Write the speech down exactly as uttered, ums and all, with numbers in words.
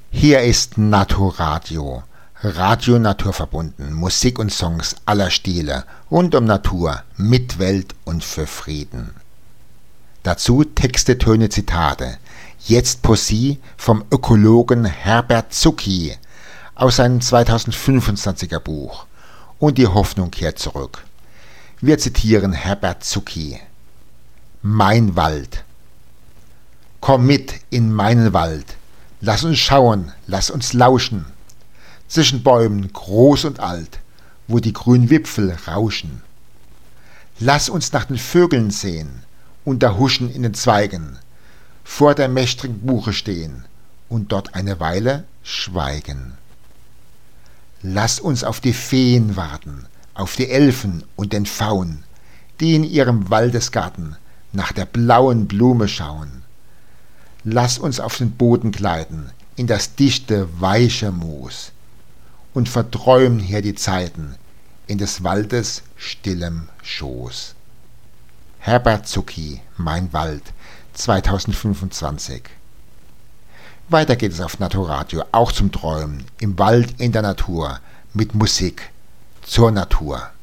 Hier ist Naturradio. Radio naturverbunden, Musik und Songs aller Stile, rund um Natur, mit Welt und für Frieden. Dazu Texte, Töne, Zitate. Jetzt Poesie vom Ökologen Herbert Zucki aus seinem zweitausendfünfundzwanziger Buch Und die Hoffnung kehrt zurück. Wir zitieren Herbert Zucki. Mein Wald. Komm mit in meinen Wald. Lass uns schauen, lass uns lauschen. Zwischen Bäumen groß und alt, wo die grünen Wipfel rauschen. Lass uns nach den Vögeln sehen und da huschen in den Zweigen, vor der mächtigen Buche stehen und dort eine Weile schweigen. Lass uns auf die Feen warten, auf die Elfen und den Pfauen, die in ihrem Waldesgarten nach der blauen Blume schauen. Lass uns auf den Boden gleiten, in das dichte, weiche Moos und verträumen hier die Zeiten in des Waldes stillem Schoß. Herbert Zucki, Mein Wald, zweitausendfünfundzwanzig. Weiter geht es auf Naturradio, auch zum Träumen, im Wald, in der Natur, mit Musik zur Natur.